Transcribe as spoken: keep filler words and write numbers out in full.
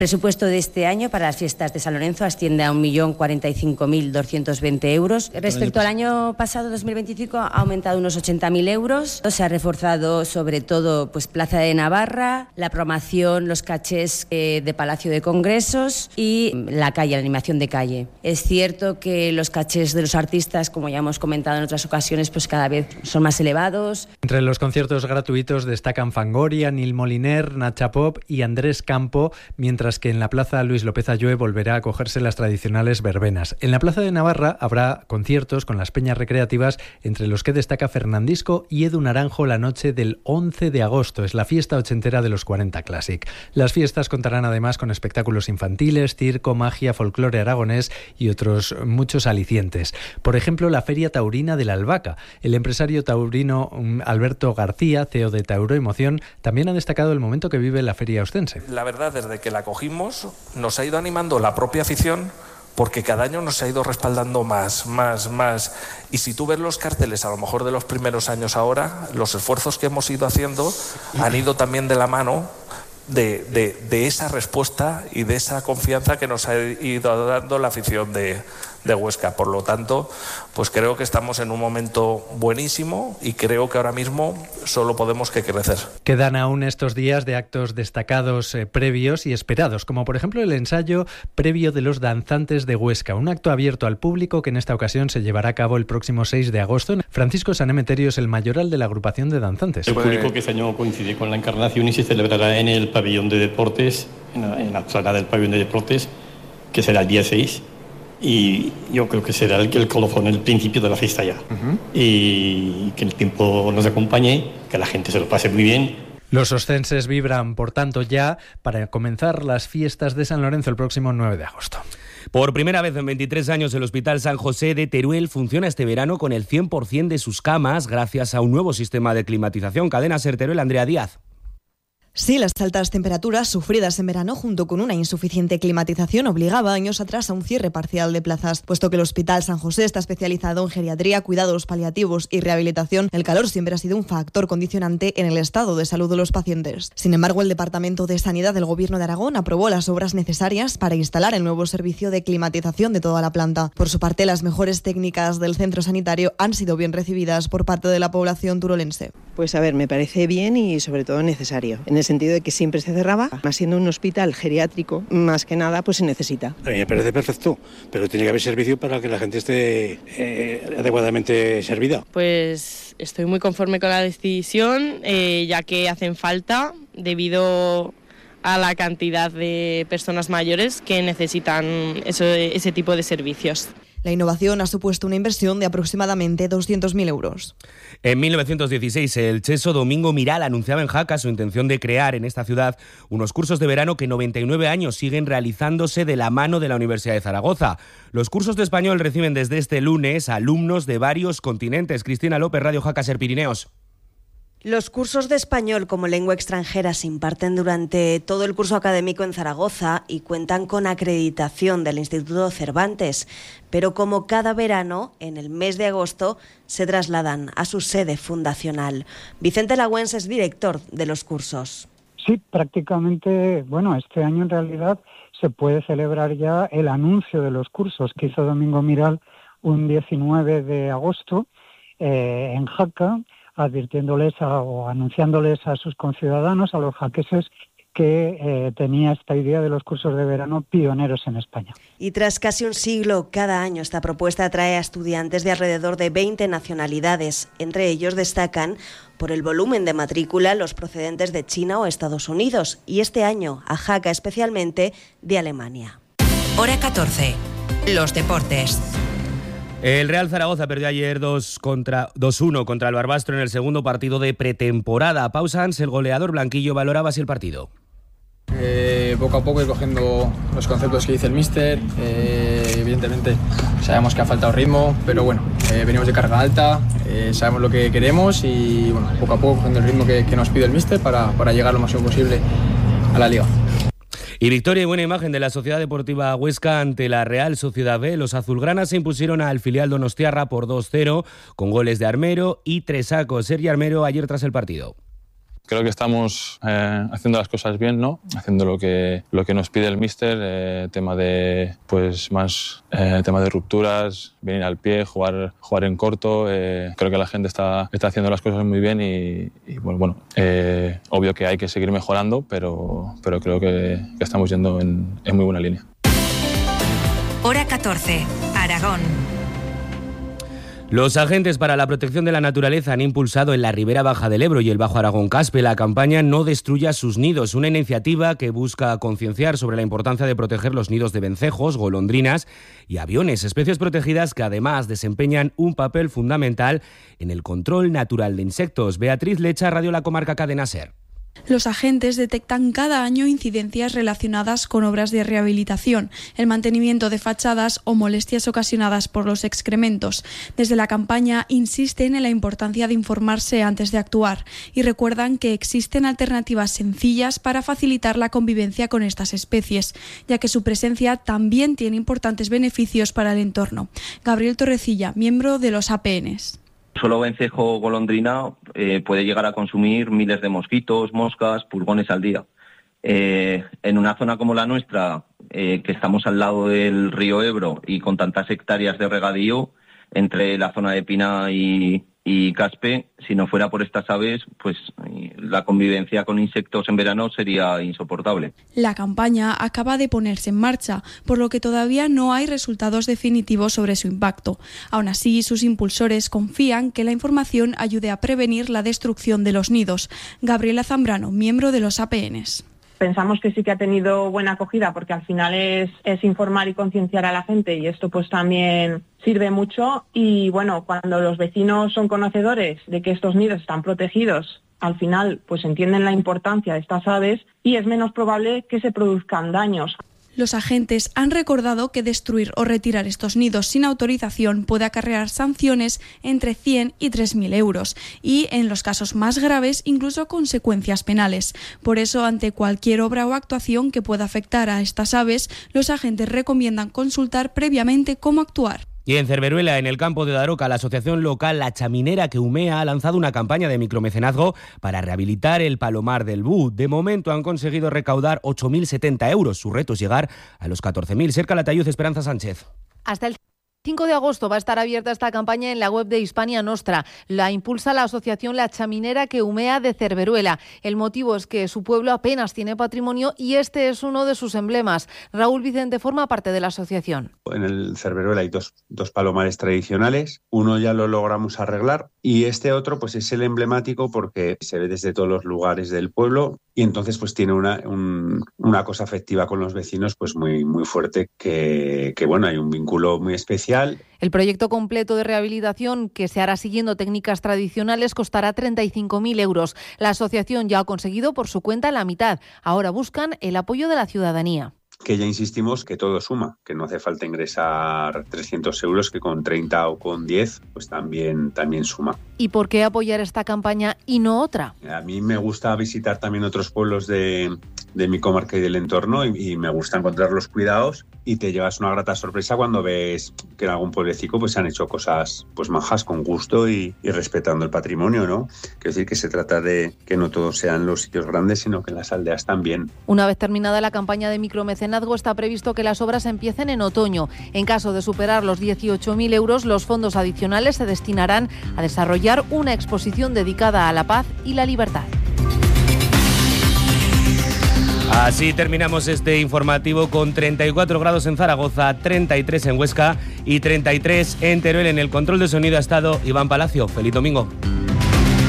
El presupuesto de este año para las fiestas de San Lorenzo asciende a un millón cuarenta y cinco mil doscientos veinte euros. Respecto al año pasado, dos mil veinticinco, ha aumentado unos ochenta mil euros. Se ha reforzado sobre todo pues, Plaza de Navarra, la promoción, los cachés eh, de Palacio de Congresos y la calle, la animación de calle. Es cierto que los cachés de los artistas, como ya hemos comentado en otras ocasiones, pues cada vez son más elevados. Entre los conciertos gratuitos destacan Fangoria, Nil Moliner, Nacha Pop y Andrés Campo, mientras que en la Plaza Luis López Ayue volverá a acogerse las tradicionales verbenas. En la Plaza de Navarra habrá conciertos con las peñas recreativas, entre los que destaca Fernandisco y Edu Naranjo la noche del once de agosto. Es la fiesta ochentera de los cuarenta Classic. Las fiestas contarán además con espectáculos infantiles, circo, magia, folclore aragonés y otros muchos alicientes. Por ejemplo, la Feria Taurina de la Albahaca. El empresario taurino Alberto García, C E O de Tauro Emoción, también ha destacado el momento que vive la feria ostense. La verdad, desde que la cogimos, nos ha ido animando la propia afición, porque cada año nos ha ido respaldando más, más, más. Y si tú ves los carteles, a lo mejor de los primeros años ahora, los esfuerzos que hemos ido haciendo han ido también de la mano de, de, de esa respuesta y de esa confianza que nos ha ido dando la afición de, de Huesca. Por lo tanto, pues creo que estamos en un momento buenísimo y creo que ahora mismo solo podemos que crecer. Quedan aún estos días de actos destacados eh, previos y esperados, como por ejemplo el ensayo previo de los danzantes de Huesca, un acto abierto al público que en esta ocasión se llevará a cabo el próximo seis de agosto. Francisco San Emeterio es el mayoral de la agrupación de danzantes. El público que este año coincide con la encarnación y se celebrará en el pabellón de deportes, en la, en la sala del pabellón de deportes, que será el día seis. Y yo creo que será el, el colofón, el principio de la fiesta ya. Uh-huh. Y que el tiempo nos acompañe, que la gente se lo pase muy bien. Los oscenses vibran, por tanto, ya para comenzar las fiestas de San Lorenzo el próximo nueve de agosto. Por primera vez en veintitrés años, el Hospital San José de Teruel funciona este verano con el cien por ciento de sus camas gracias a un nuevo sistema de climatización. Cadena SER Teruel, Andrea Díaz. Sí, las altas temperaturas sufridas en verano junto con una insuficiente climatización obligaba años atrás a un cierre parcial de plazas. Puesto que el Hospital San José está especializado en geriatría, cuidados paliativos y rehabilitación, el calor siempre ha sido un factor condicionante en el estado de salud de los pacientes. Sin embargo, el Departamento de Sanidad del Gobierno de Aragón aprobó las obras necesarias para instalar el nuevo servicio de climatización de toda la planta. Por su parte, las mejores técnicas del centro sanitario han sido bien recibidas por parte de la población turolense. Pues a ver, me parece bien y sobre todo necesario. En el sentido de que siempre se cerraba, más siendo un hospital geriátrico, más que nada pues se necesita. A mí me parece perfecto, pero tiene que haber servicio para que la gente esté eh, adecuadamente servida. Pues estoy muy conforme con la decisión, eh, ya que hacen falta debido a la cantidad de personas mayores que necesitan eso, ese tipo de servicios. La innovación ha supuesto una inversión de aproximadamente doscientos mil euros. En mil novecientos dieciséis, el cheso Domingo Miral anunciaba en Jaca su intención de crear en esta ciudad unos cursos de verano que noventa y nueve años siguen realizándose de la mano de la Universidad de Zaragoza. Los cursos de español reciben desde este lunes alumnos de varios continentes. Cristina López, Radio Jaca, SER Pirineos. Los cursos de español como lengua extranjera se imparten durante todo el curso académico en Zaragoza y cuentan con acreditación del Instituto Cervantes, pero como cada verano, en el mes de agosto, se trasladan a su sede fundacional. Vicente Lagüens es director de los cursos. Sí, prácticamente, bueno, este año en realidad se puede celebrar ya el anuncio de los cursos que hizo Domingo Miral un diecinueve de agosto eh, en Jaca, advirtiéndoles a, o anunciándoles a sus conciudadanos, a los jaqueses, que eh, tenía esta idea de los cursos de verano pioneros en España. Y tras casi un siglo, cada año esta propuesta atrae a estudiantes de alrededor de veinte nacionalidades. Entre ellos destacan, por el volumen de matrícula, los procedentes de China o Estados Unidos, y este año, a Jaca especialmente, de Alemania. Hora catorce. Los deportes. El Real Zaragoza perdió ayer dos uno contra el Barbastro en el segundo partido de pretemporada. Pausans, el goleador blanquillo, valoraba así el partido. Eh, poco a poco ir cogiendo los conceptos que dice el míster. Eh, evidentemente sabemos que ha faltado ritmo, pero bueno, eh, venimos de carga alta, eh, sabemos lo que queremos y bueno, poco a poco cogiendo el ritmo que, que nos pide el míster para, para llegar lo máximo posible a la liga. Y victoria y buena imagen de la Sociedad Deportiva Huesca ante la Real Sociedad B. Los azulgranas se impusieron al filial donostiarra por dos cero con goles de Armero y Tresaco. Sergi Armero ayer tras el partido. Creo que estamos eh, haciendo las cosas bien, ¿no? Haciendo lo que, lo que nos pide el míster, eh, tema de, pues, más, eh, tema de rupturas, venir al pie, jugar, jugar en corto. Eh, creo que la gente está, está haciendo las cosas muy bien y, y bueno, bueno eh, obvio que hay que seguir mejorando, pero, pero creo que, que estamos yendo en, en muy buena línea. Hora catorce, Aragón. Los agentes para la protección de la naturaleza han impulsado en la Ribera Baja del Ebro y el Bajo Aragón-Caspe la campaña No destruyas sus nidos, una iniciativa que busca concienciar sobre la importancia de proteger los nidos de vencejos, golondrinas y aviones, especies protegidas que además desempeñan un papel fundamental en el control natural de insectos. Beatriz Lecha, Radio La Comarca, Cadena SER. Los agentes detectan cada año incidencias relacionadas con obras de rehabilitación, el mantenimiento de fachadas o molestias ocasionadas por los excrementos. Desde la campaña insisten en la importancia de informarse antes de actuar y recuerdan que existen alternativas sencillas para facilitar la convivencia con estas especies, ya que su presencia también tiene importantes beneficios para el entorno. Gabriel Torrecilla, miembro de los A P Ns. Solo vencejo golondrina eh, puede llegar a consumir miles de mosquitos, moscas, pulgones al día. Eh, en una zona como la nuestra, eh, que estamos al lado del río Ebro y con tantas hectáreas de regadío, entre la zona de Pina y, y Caspe, si no fuera por estas aves, pues la convivencia con insectos en verano sería insoportable. La campaña acaba de ponerse en marcha, por lo que todavía no hay resultados definitivos sobre su impacto. Aún así, sus impulsores confían que la información ayude a prevenir la destrucción de los nidos. Gabriela Zambrano, miembro de los A P Ns. Pensamos que sí que ha tenido buena acogida porque al final es, es informar y concienciar a la gente y esto pues también sirve mucho y bueno, cuando los vecinos son conocedores de que estos nidos están protegidos, al final pues entienden la importancia de estas aves y es menos probable que se produzcan daños. Los agentes han recordado que destruir o retirar estos nidos sin autorización puede acarrear sanciones entre cien y tres mil euros y, en los casos más graves, incluso consecuencias penales. Por eso, ante cualquier obra o actuación que pueda afectar a estas aves, los agentes recomiendan consultar previamente cómo actuar. Y en Cerveruela, en el campo de Daroca, la asociación local La Chaminera que Humea ha lanzado una campaña de micromecenazgo para rehabilitar el palomar del Bú. De momento han conseguido recaudar ocho mil setenta euros. Su reto es llegar a los catorce mil. Cerca Latayuz, Esperanza Sánchez. Hasta el cinco de agosto va a estar abierta esta campaña en la web de Hispania Nostra. La impulsa la asociación La Chaminera que Humea de Cerveruela. El motivo es que su pueblo apenas tiene patrimonio y este es uno de sus emblemas. Raúl Vicente forma parte de la asociación. En el Cerveruela hay dos, dos palomares tradicionales. Uno ya lo logramos arreglar y este otro pues es el emblemático porque se ve desde todos los lugares del pueblo y entonces pues tiene una, un, una cosa afectiva con los vecinos pues muy, muy fuerte que, que bueno, hay un vínculo muy especial. El proyecto completo de rehabilitación, que se hará siguiendo técnicas tradicionales, costará treinta y cinco mil euros. La asociación ya ha conseguido por su cuenta la mitad. Ahora buscan el apoyo de la ciudadanía. Que ya insistimos que todo suma, que no hace falta ingresar trescientos euros, que con treinta o con diez pues también, también suma. ¿Y por qué apoyar esta campaña y no otra? A mí me gusta visitar también otros pueblos de, de mi comarca y del entorno y, y me gusta encontrar los cuidados y te llevas una grata sorpresa cuando ves que en algún pueblecico pues se han hecho cosas pues majas, con gusto y, y respetando el patrimonio, ¿no? Quiero decir que se trata de que no todos sean los sitios grandes, sino que en las aldeas también. Una vez terminada la campaña de micromecenazgo, está previsto que las obras empiecen en otoño. En caso de superar los dieciocho mil euros, los fondos adicionales se destinarán a desarrollar una exposición dedicada a la paz y la libertad. Así terminamos este informativo con treinta y cuatro grados en Zaragoza, treinta y tres en Huesca y treinta y tres en Teruel. En el control de sonido ha estado Iván Palacio. Feliz domingo.